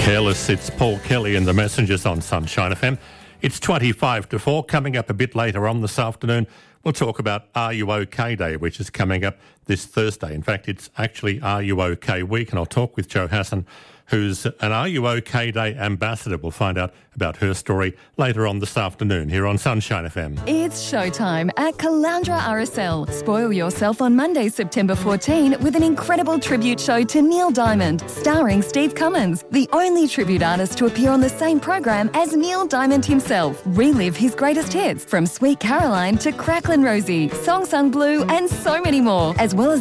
Careless, it's Paul Kelly and the Messengers on Sunshine FM. It's 25 to 4. Coming up a bit later on this afternoon, we'll talk about Are You OK Day, which is coming up this Thursday. In fact, it's actually Are You OK Week, and I'll talk with Jo Hassan, who's an Are You OK Day ambassador. We'll find out about her story later on this afternoon here on Sunshine FM. It's showtime at Caloundra RSL. Spoil yourself on Monday, September 14 with an incredible tribute show to Neil Diamond, starring Steve Cummins, the only tribute artist to appear on the same program as Neil Diamond himself. Relive his greatest hits from Sweet Caroline to Cracklin' Rosie, Song Sung Blue and so many more, as well as